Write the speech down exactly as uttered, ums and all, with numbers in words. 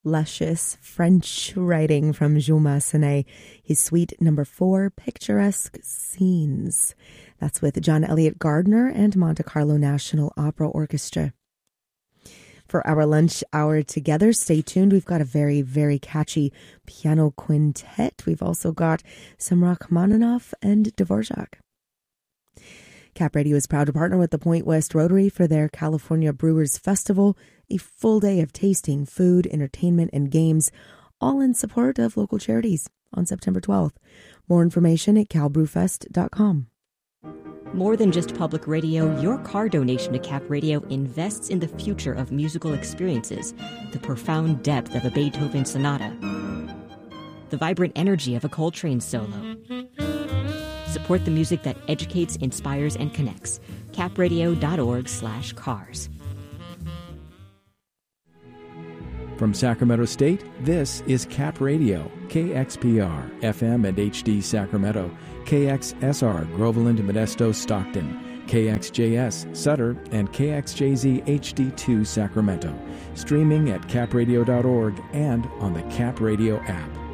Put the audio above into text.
luscious French writing from Jules Massenet, his suite number four, Picturesque Scenes. That's with John Elliott Gardner and Monte Carlo National Opera Orchestra. For our lunch hour together, stay tuned. We've got a very, very catchy piano quintet. We've also got some Rachmaninoff and Dvorak. Cap Radio is proud to partner with the Point West Rotary for their California Brewers Festival, a full day of tasting, food, entertainment, and games, all in support of local charities on September twelfth. More information at cal brew fest dot com. More than just public radio, your car donation to Cap Radio invests in the future of musical experiences, the profound depth of a Beethoven sonata, the vibrant energy of a Coltrane solo. Support the music that educates, inspires, and connects. capradio.org slash cars. From Sacramento State, this is Cap Radio, K X P R, F M and H D Sacramento, K X S R, Groveland, Modesto, Stockton, K X J S, Sutter, and K X J Z H D two Sacramento. Streaming at cap radio dot org and on the Cap Radio app.